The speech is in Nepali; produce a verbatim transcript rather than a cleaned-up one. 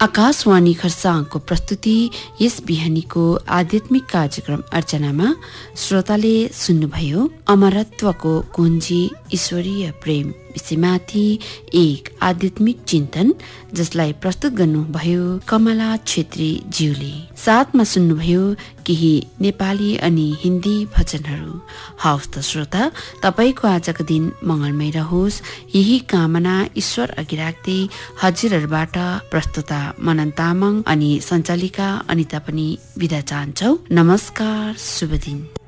आकाशवाणी खरसाङको प्रस्तुति यस बिहानीको आध्यात्मिक कार्यक्रम अर्चनामा श्रोताले सुन्नुभयो अमरत्वको कुञ्जी ईश्वरीय प्रेम विषयमाथि एक आध्यात्मिक चिन्तन, जसलाई प्रस्तुत गर्नुभयो कमला छेत्री ज्यूले। साथमा सुन्नुभयो केही नेपाली अनि हिन्दी भजनहरू। हवस् त श्रोता, तपाईँको आजको दिन मङ्गलमय रहोस्, यही कामना ईश्वर अघि राख्दै हजुरहरूबाट प्रस्तुता मनन तामाङ अनि सञ्चालिका अनिता पनि बिदा चाहन्छौ। नमस्कार, शुभ दिन।